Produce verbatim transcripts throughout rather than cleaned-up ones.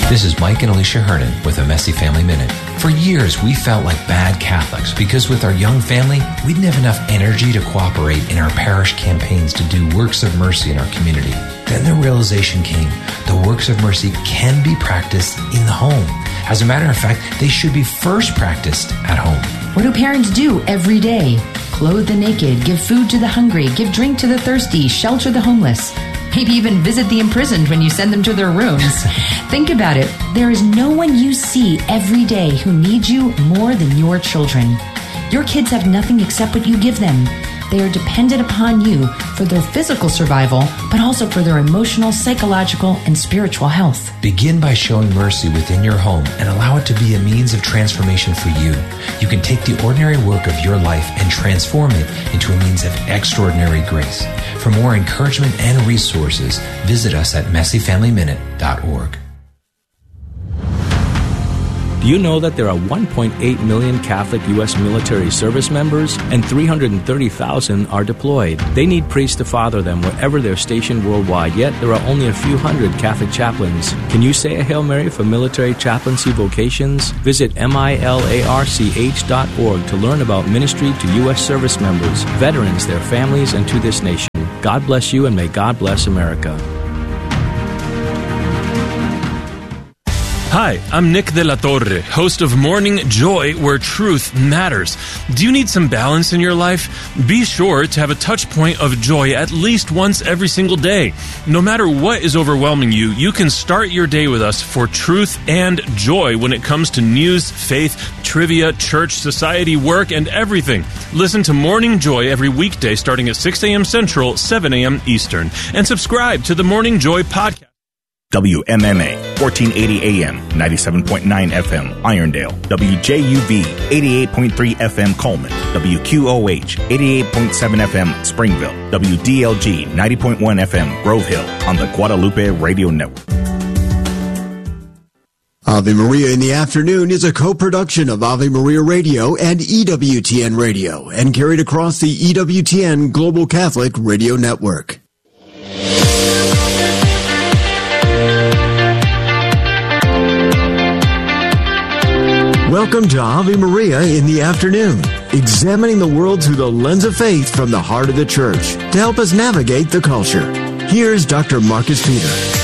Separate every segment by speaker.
Speaker 1: This is Mike and Alicia Hernan with a Messy Family Minute. For years, we felt like bad Catholics because with our young family, we didn't have enough energy to cooperate in our parish campaigns to do works of mercy in our community. Then the realization came, the works of mercy can be practiced in the home. As a matter of fact, they should be first practiced at home.
Speaker 2: What do parents do every day? Clothe the naked, give food to the hungry, give drink to the thirsty, shelter the homeless. Maybe even visit the imprisoned when you send them to their rooms. Think about it. There is no one you see every day who needs you more than your children. Your kids have nothing except what you give them. They are dependent upon you for their physical survival, but also for their emotional, psychological, and spiritual health.
Speaker 1: Begin by showing mercy within your home and allow it to be a means of transformation for you. You can take the ordinary work of your life and transform it into a means of extraordinary grace. For more encouragement and resources, visit us at messy family minute dot org.
Speaker 3: Do you know that there are one point eight million Catholic U S military service members and three hundred thirty thousand are deployed? They need priests to father them wherever they're stationed worldwide, yet there are only a few hundred Catholic chaplains. Can you say a Hail Mary for military chaplaincy vocations? Visit milarch dot org to learn about ministry to U S service members, veterans, their families, and to this nation. God bless you and may God bless America.
Speaker 4: Hi, I'm Nick De La Torre, host of Morning Joy, where truth matters. Do you need some balance in your life? Be sure to have a touch point of joy at least once every single day. No matter what is overwhelming you, you can start your day with us for truth and joy when it comes to news, faith, trivia, church, society, work, and everything. Listen to Morning Joy every weekday starting at six a.m. Central, seven a.m. Eastern. And subscribe to the Morning Joy podcast.
Speaker 5: W M M A, fourteen eighty A M, ninety-seven point nine F M, Irondale. W J U V, eighty-eight point three F M, Coleman. W Q O H, eighty-eight point seven F M, Springville. W D L G, ninety point one F M, Grove Hill, on the Guadalupe Radio Network.
Speaker 6: Ave Maria in the Afternoon is a co-production of Ave Maria Radio and E W T N Radio and carried across the E W T N Global Catholic Radio Network. Welcome to Ave Maria in the Afternoon, examining the world through the lens of faith from the heart of the Church to help us navigate the culture. Here's Doctor Marcus Peter.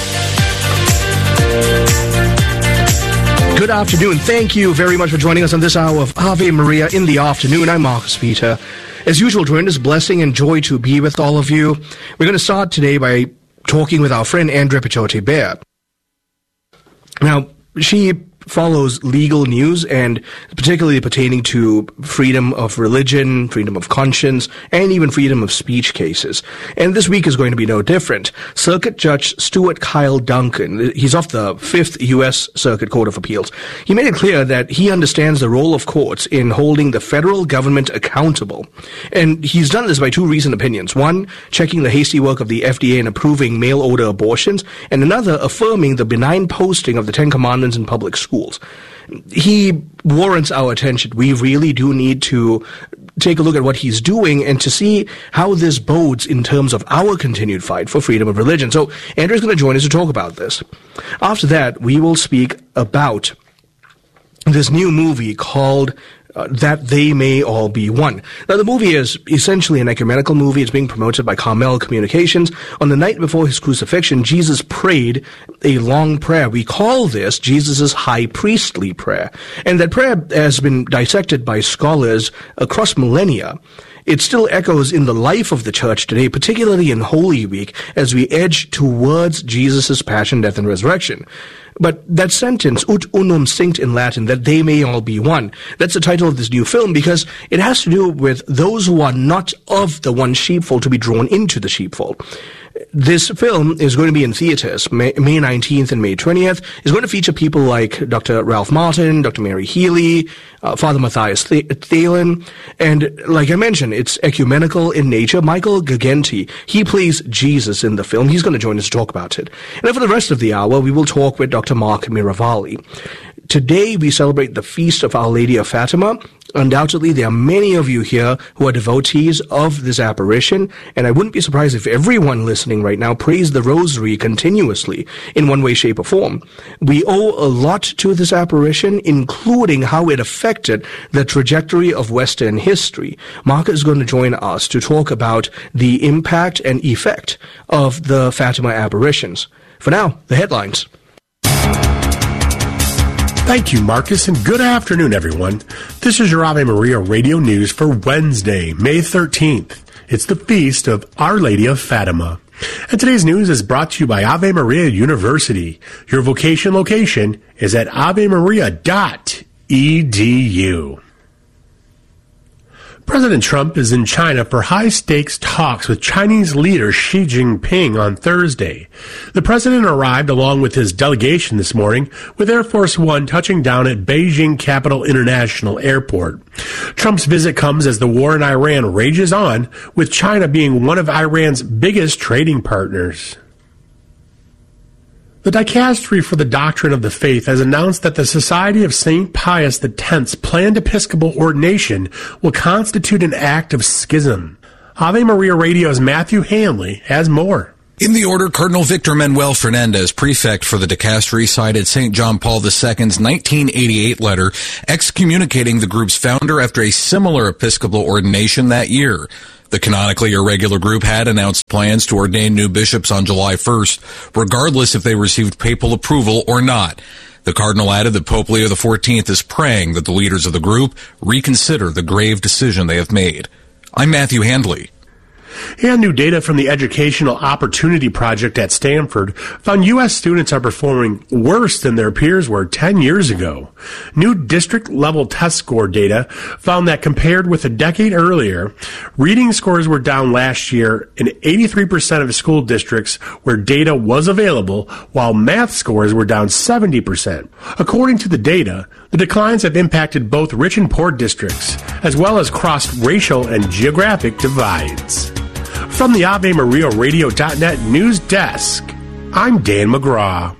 Speaker 7: Good afternoon. Thank you very much for joining us on this hour of Ave Maria in the Afternoon. I'm Marcus Peter. As usual, tremendous blessing and joy to be with all of you. We're going to start today by talking with our friend Andrea Picciotti Bear. Now, she follows legal news, and particularly pertaining to freedom of religion, freedom of conscience, and even freedom of speech cases. And this week is going to be no different. Circuit Judge Stuart Kyle Duncan, he's off the Fifth U S Circuit Court of Appeals. He made it clear that he understands the role of courts in holding the federal government accountable. And he's done this by two recent opinions. One, checking the hasty work of the F D A in approving mail-order abortions, and another, affirming the benign posting of the Ten Commandments in public schools. Schools. He warrants our attention. We really do need to take a look at what he's doing and to see how this bodes in terms of our continued fight for freedom of religion. So Andrew's going to join us to talk about this. After that, we will speak about this new movie called Uh, That They May All Be One. Now, the movie is essentially an ecumenical movie. It's being promoted by Carmel Communications. On the night before his crucifixion, Jesus prayed a long prayer. We call this Jesus' high priestly prayer. And that prayer has been dissected by scholars across millennia. It still echoes in the life of the church today, particularly in Holy Week, as we edge towards Jesus' passion, death, and resurrection. But that sentence, ut unum cinct in Latin, that they may all be one, that's the title of this new film because it has to do with those who are not of the one sheepfold to be drawn into the sheepfold. This film is going to be in theaters May, May nineteenth and May twentieth. It's going to feature people like Doctor Ralph Martin, Doctor Mary Healy, uh, Father Matthias Thelen, and like I mentioned, it's ecumenical in nature. Michael Gagenti, he plays Jesus in the film. He's going to join us to talk about it. And then for the rest of the hour, we will talk with Doctor Mark Miravalli. Today, we celebrate the Feast of Our Lady of Fatima. undoubtedly there are many of you here who are devotees of this apparition, and I wouldn't be surprised if everyone listening right now prays the rosary continuously in one way, shape, or form. We owe a lot to this apparition, including how it affected the trajectory of Western history. Mark is going to join us to talk about the impact and effect of the Fatima apparitions. For now, the headlines.
Speaker 8: Thank you, Marcus, and good afternoon, everyone. This is your Ave Maria Radio News for Wednesday, May thirteenth. It's the feast of Our Lady of Fatima. And today's news is brought to you by Ave Maria University. Your vocation location is at ave maria dot e d u. President Trump is in China for high-stakes talks with Chinese leader Xi Jinping on Thursday. The president arrived along with his delegation this morning, with Air Force One touching down at Beijing Capital International Airport. Trump's visit comes as the war in Iran rages on, with China being one of Iran's biggest trading partners. The Dicastery for the Doctrine of the Faith has announced that the Society of Saint Pius X's planned Episcopal ordination will constitute an act of schism. Ave Maria Radio's Matthew Hanley has more.
Speaker 9: In the order, Cardinal Victor Manuel Fernandez, prefect for the Dicastery, cited Saint John Paul the Second's nineteen eighty-eight letter excommunicating the group's founder after a similar Episcopal ordination that year. The canonically irregular group had announced plans to ordain new bishops on July first, regardless if they received papal approval or not. The cardinal added that Pope Leo the fourteenth is praying that the leaders of the group reconsider the grave decision they have made. I'm Matthew Handley.
Speaker 8: And new data from the Educational Opportunity Project at Stanford found U S students are performing worse than their peers were ten years ago. New district-level test score data found that compared with a decade earlier, reading scores were down last year in eighty-three percent of school districts where data was available, while math scores were down seventy percent. According to the data, the declines have impacted both rich and poor districts, as well as crossed racial and geographic divides. From the Ave Maria Radio dot net news desk, I'm Dan McGraw.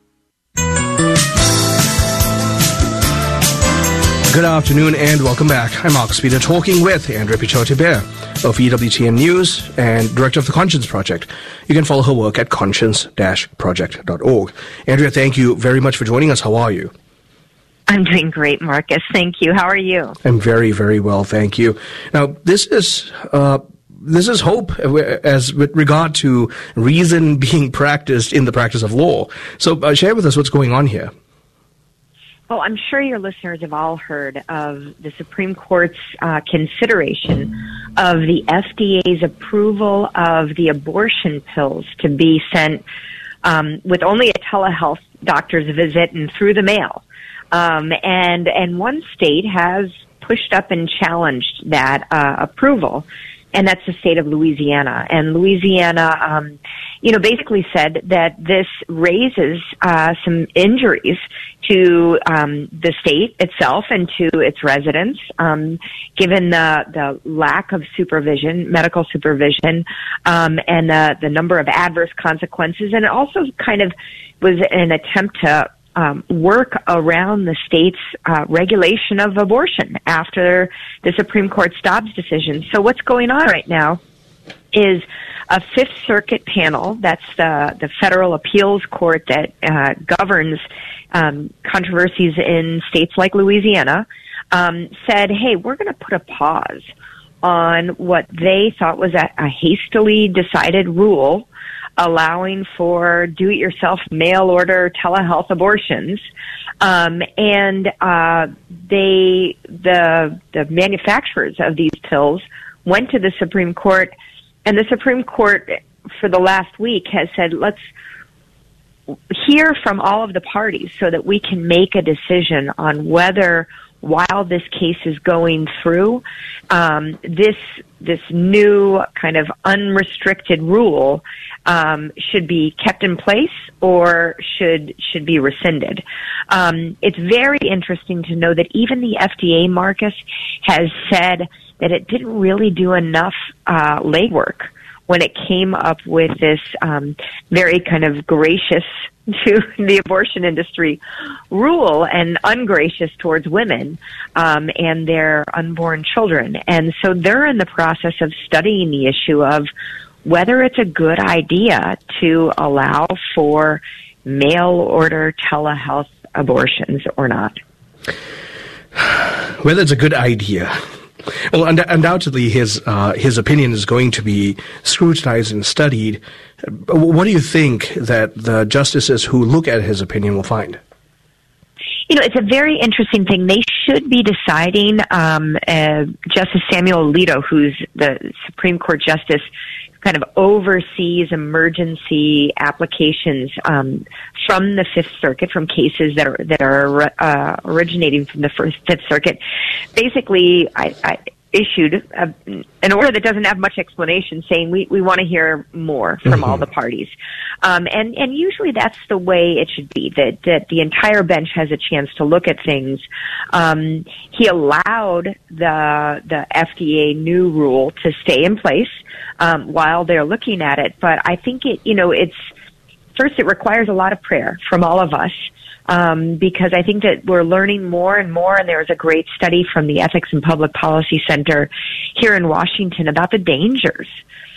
Speaker 7: Good afternoon and welcome back. I'm Mark Speeder talking with Andrea Pichote-Bear of E W T N News and Director of the Conscience Project. You can follow her work at conscience dash project dot org. Andrea, thank you very much for joining us. How are you?
Speaker 10: I'm doing great, Marcus. Thank you. How are you?
Speaker 7: I'm very, very well, thank you. Now, this is... Uh, This is hope as with regard to reason being practiced in the practice of law. So uh, share with us what's going on here.
Speaker 10: Well, I'm sure your listeners have all heard of the Supreme Court's uh, consideration of the F D A's approval of the abortion pills to be sent um, with only a telehealth doctor's visit and through the mail. Um, and, and one state has pushed up and challenged that uh, approval. And that's the state of Louisiana. And Louisiana, um, you know, basically said that this raises uh, some injuries to um, the state itself and to its residents, um, given the, the lack of supervision, medical supervision, um, and the, the number of adverse consequences. And it also kind of was an attempt to Um, work around the state's uh, regulation of abortion after the Supreme Court Dobbs decision. So what's going on right now is a Fifth Circuit panel, that's the, the federal appeals court that uh, governs um, controversies in states like Louisiana, um, said, hey, we're going to put a pause on what they thought was a, a hastily decided rule allowing for do-it-yourself mail-order telehealth abortions, um, and uh, they, the the manufacturers of these pills, went to the Supreme Court, and the Supreme Court, for the last week, has said, let's hear from all of the parties so that we can make a decision on whether, while this case is going through, um, this this new kind of unrestricted rule um, should be kept in place or should should be rescinded. Um, it's very interesting to know that even the F D A, Marcus, has said that it didn't really do enough uh, legwork when it came up with this um, very kind of gracious to the abortion industry rule and ungracious towards women um, and their unborn children. And so they're in the process of studying the issue of whether it's a good idea to allow for mail-order telehealth abortions or not.
Speaker 7: Whether it's a good idea. Well, und- undoubtedly, his uh, his opinion is going to be scrutinized and studied. What do you think that the justices who look at his opinion will find?
Speaker 10: You know, it's a very interesting thing. They should be deciding, um, uh, Justice Samuel Alito, who's the Supreme Court justice, kind of oversees emergency applications um, from the Fifth Circuit, from cases that are that are uh, originating from the first Fifth Circuit. Basically, I, I issued a, an order that doesn't have much explanation, saying we, we want to hear more from mm-hmm. all the parties, um, and and usually that's the way it should be. That that the entire bench has a chance to look at things. Um, he allowed the the F D A new rule to stay in place Um, while they're looking at it. But I think it, you know, it's, first it requires a lot of prayer from all of us, um, because I think that we're learning more and more, and there was a great study from the Ethics and Public Policy Center here in Washington about the dangers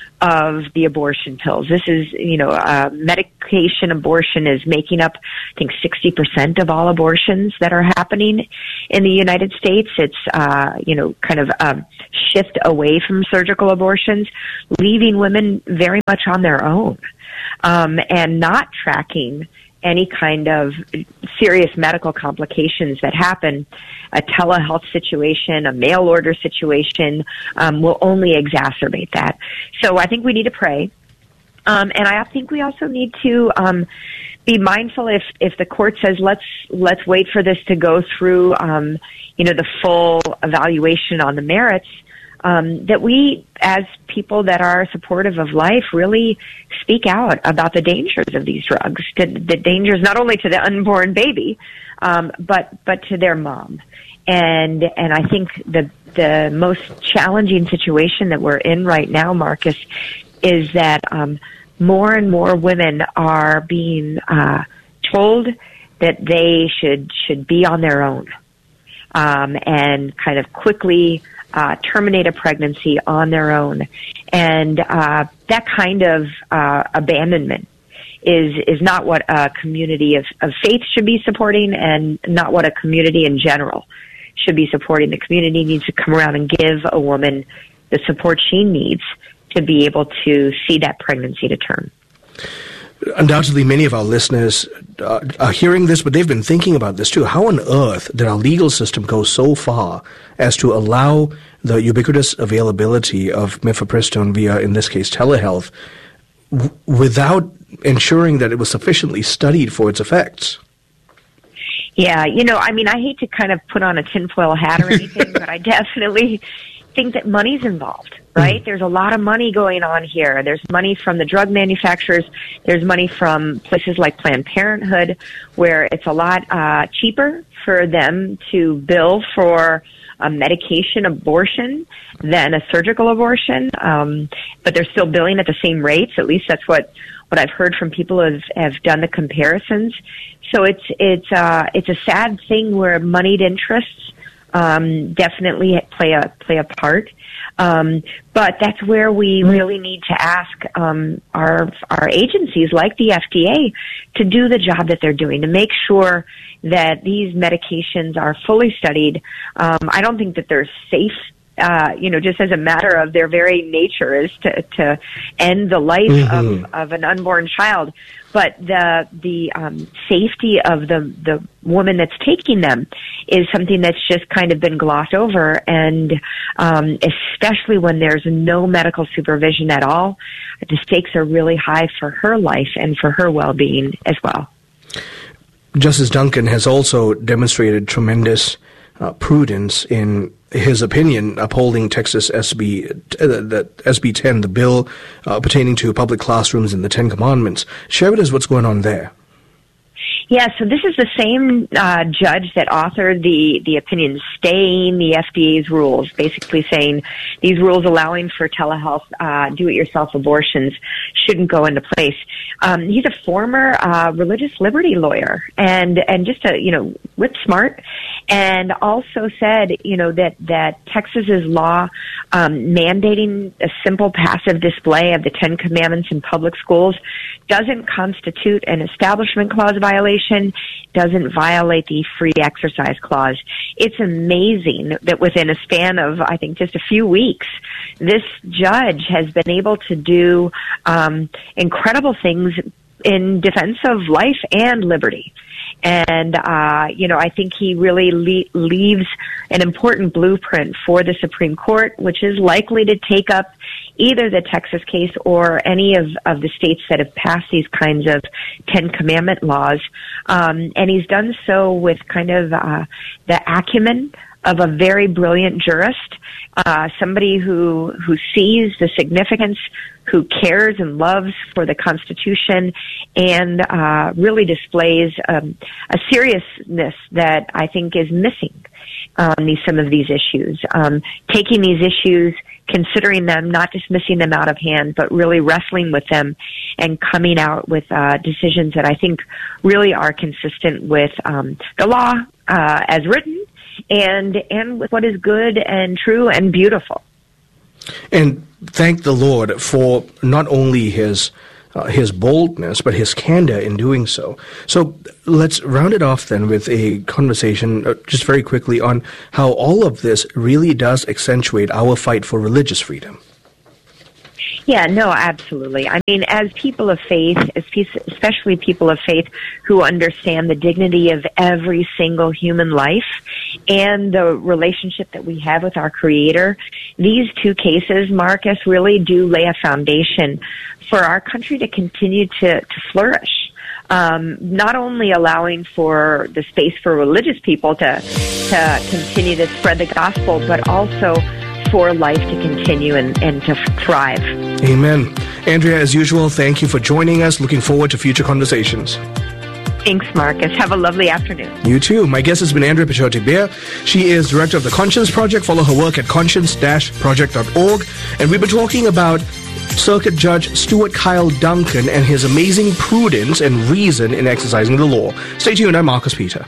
Speaker 10: of the abortion pills. This is, you know, uh, medication abortion is making up, I think, sixty percent of all abortions that are happening in the United States. It's, uh, you know, kind of a shift away from surgical abortions, leaving women very much on their own, um, and not tracking any kind of serious medical complications that happen. A telehealth situation, a mail order situation, um, will only exacerbate that. So I think we need to pray. Um, and I think we also need to um, be mindful if, if the court says, let's let's wait for this to go through, um, you know, the full evaluation on the merits, Um, that we, as people that are supportive of life, really speak out about the dangers of these drugs, the, the dangers not only to the unborn baby, um, but but to their mom. And and I think the the most challenging situation that we're in right now, Marcus, is that um, more and more women are being uh, told that they should should be on their own, um, and kind of quickly Uh, terminate a pregnancy on their own. And uh, that kind of uh, abandonment is is not what a community of, of faith should be supporting, and not what a community in general should be supporting. The community needs to come around and give a woman the support she needs to be able to see that pregnancy to term.
Speaker 7: Undoubtedly, many of our listeners uh, are hearing this, but they've been thinking about this too. How on earth did our legal system go so far as to allow the ubiquitous availability of mifepristone via, in this case, telehealth, w- without ensuring that it was sufficiently studied for its effects?
Speaker 10: Yeah, you know, I mean, I hate to kind of put on a tinfoil hat or anything, but I definitely think that money's involved, right? Mm. There's a lot of money going on here. There's money from the drug manufacturers. There's money from places like Planned Parenthood, where it's a lot uh, cheaper for them to bill for a medication abortion than a surgical abortion. Um, but they're still billing at the same rates. At least that's what, what I've heard from people who have, have done the comparisons. So it's, it's, uh, it's a sad thing where moneyed interests Um, definitely play a play a part, um, but that's where we really need to ask um, our our agencies like the F D A to do the job that they're doing, to make sure that these medications are fully studied. Um, I don't think that they're safe. Uh, you know, just as a matter of their very nature is to, to end the life mm-hmm. of, of an unborn child. But the the um, safety of the the woman that's taking them is something that's just kind of been glossed over, and um, especially when there's no medical supervision at all, the stakes are really high for her life and for her well-being as well.
Speaker 7: Justice Duncan has also demonstrated tremendous uh, prudence in his opinion upholding Texas S B uh, the S B ten, the bill uh, pertaining to public classrooms and the Ten Commandments. Share with us what's going on there.
Speaker 10: Yeah, so this is the same uh, judge that authored the, the opinion staying the F D A's rules, basically saying these rules allowing for telehealth, uh, do-it-yourself abortions shouldn't go into place. Um, he's a former uh, religious liberty lawyer and, and just a, you know, whip smart, and also said, you know, that, that Texas's law um, mandating a simple passive display of the Ten Commandments in public schools doesn't constitute an Establishment Clause violation, doesn't violate the Free Exercise Clause. It's amazing that within a span of, I think, just a few weeks, this judge has been able to do um, incredible things in defense of life and liberty. And, uh, you know, I think he really le- leaves an important blueprint for the Supreme Court, which is likely to take up either the Texas case or any of, of the states that have passed these kinds of Ten Commandment laws. Um, and he's done so with kind of uh, the acumen of a very brilliant jurist, uh, somebody who who sees the significance, who cares and loves for the Constitution, and uh, really displays um, a seriousness that I think is missing on these, some of these issues. Um, taking these issues, considering them, not dismissing them out of hand, but really wrestling with them and coming out with uh, decisions that I think really are consistent with um, the law uh, as written, and and with what is good and true and beautiful.
Speaker 7: And thank the Lord for not only his uh, his boldness, but his candor in doing so. So let's round it off then with a conversation, uh, just very quickly, on how all of this really does accentuate our fight for religious freedom.
Speaker 10: Yeah, no, absolutely. I mean, as people of faith, as pe- especially people of faith who understand the dignity of every single human life and the relationship that we have with our Creator, these two cases, Marcus, really do lay a foundation for our country to continue to, to flourish. Um, not only allowing for the space for religious people to, to continue to spread the gospel, but also for life to continue and, and to thrive.
Speaker 7: Amen. Andrea, as usual, thank you for joining us. Looking forward to future conversations.
Speaker 10: Thanks, Marcus. Have a lovely afternoon.
Speaker 7: You too. My guest has been Andrea Pichote-Beer. She is director of the Conscience Project. Follow her work at conscience dash project dot org. And we've been talking about Circuit Judge Stuart Kyle Duncan and his amazing prudence and reason in exercising the law. Stay tuned. I'm Marcus Peter.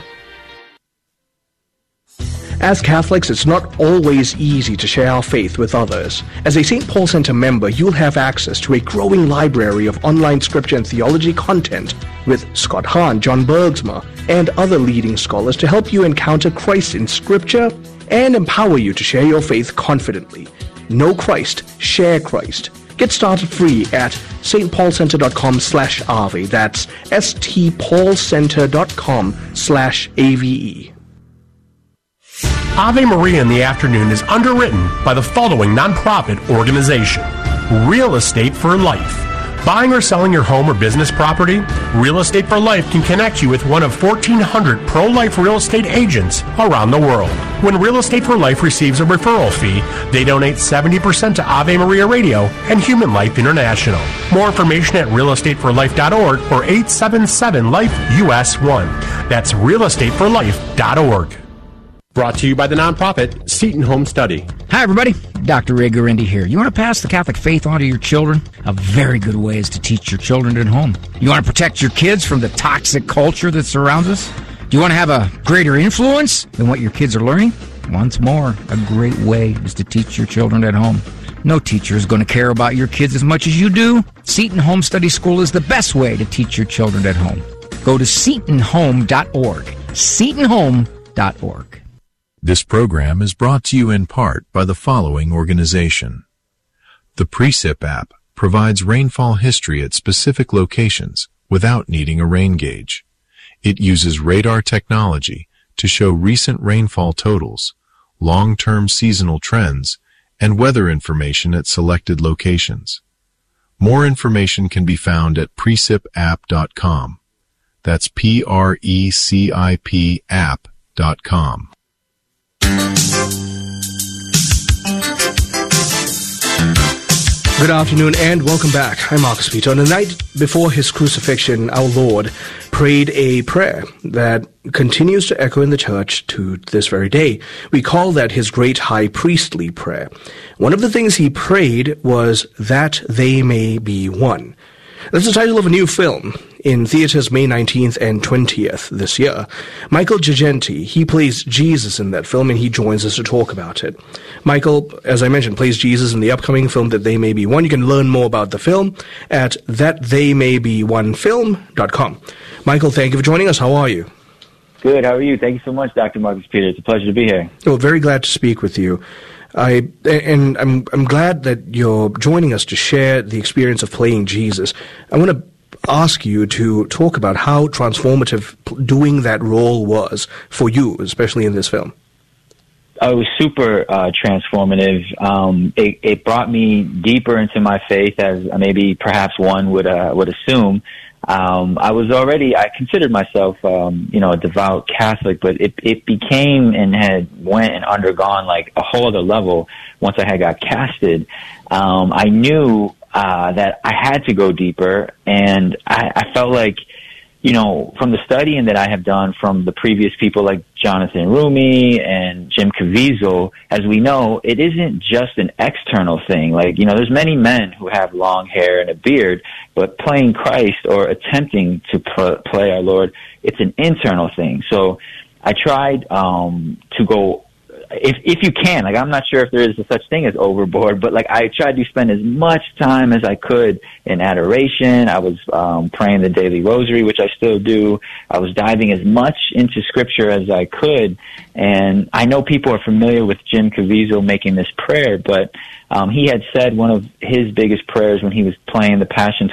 Speaker 7: As Catholics, it's not always easy to share our faith with others. As a Saint Paul Center member, you'll have access to a growing library of online scripture and theology content with Scott Hahn, John Bergsma, and other leading scholars to help you encounter Christ in scripture and empower you to share your faith confidently. Know Christ, share Christ. Get started free at stpaulcenter.com slash AVE. That's stpaulcenter.com slash AVE.
Speaker 8: Ave Maria in the Afternoon is underwritten by the following nonprofit organization: Real Estate for Life. Buying or selling your home or business property? Real Estate for Life can connect you with one of fourteen hundred pro-life real estate agents around the world. When Real Estate for Life receives a referral fee, they donate seventy percent to Ave Maria Radio and Human Life International. More information at real estate for life dot org or eight seven seven life U S one. That's real estate for life dot org. Brought to you by the nonprofit Seton Home Study.
Speaker 11: Hi, everybody. Doctor Ray Guarendi here. You want to pass the Catholic faith on to your children? A very good way is to teach your children at home. You want to protect your kids from the toxic culture that surrounds us? Do you want to have a greater influence than what your kids are learning? Once more, a great way is to teach your children at home. No teacher is going to care about your kids as much as you do. Seton Home Study School is the best way to teach your children at home. Go to seton home dot org. seton home dot org.
Speaker 12: This program is brought to you in part by the following organization. The Precip app provides rainfall history at specific locations without needing a rain gauge. It uses radar technology to show recent rainfall totals, long-term seasonal trends, and weather information at selected locations. More information can be found at precip app dot com. That's P R E C I P app dot com.
Speaker 7: Good afternoon and welcome back. I'm Marcus Peter. On the night before his crucifixion, our Lord prayed a prayer that continues to echo in the church to this very day. We call that his great high priestly prayer. One of the things he prayed was that they may be one. That's the title of a new film in theaters May nineteenth and twentieth this year. Michael Girgenti, he plays Jesus in that film, and he joins us to talk about it. Michael, as I mentioned, plays Jesus in the upcoming film That They May Be One. You can learn more about the film at that they may be one film dot com. Michael, thank you for joining us. How are you?
Speaker 13: Good. How are you? Thank you so much, Doctor Marcus Peter. It's a pleasure to be here.
Speaker 7: Well, very glad to speak with you. I and I'm I'm glad that you're joining us to share the experience of playing Jesus. I want to ask you to talk about how transformative doing that role was for you, especially in this film.
Speaker 13: Oh, it was super uh, transformative. Um, it, it brought me deeper into my faith, as maybe perhaps one would uh, would assume. Um, I was already, I considered myself, um, you know, a devout Catholic, but it, it became and had went and undergone like a whole other level once I had got casted. Um, I knew, uh, that I had to go deeper, and I, I felt like, you know, from the studying that I have done from the previous people like Jonathan Rumi and Jim Caviezel, as we know, it isn't just an external thing. Like, you know, there's many men who have long hair and a beard, but playing Christ or attempting to pl- play our Lord, it's an internal thing. So I tried um, to go, if if you can, like, I'm not sure if there is a such thing as overboard, but like I tried to spend as much time as I could in adoration. I was um, praying the daily rosary, which I still do. I was diving as much into scripture as I could. And I know people are familiar with Jim Caviezel making this prayer, but um, he had said one of his biggest prayers when he was playing the Passion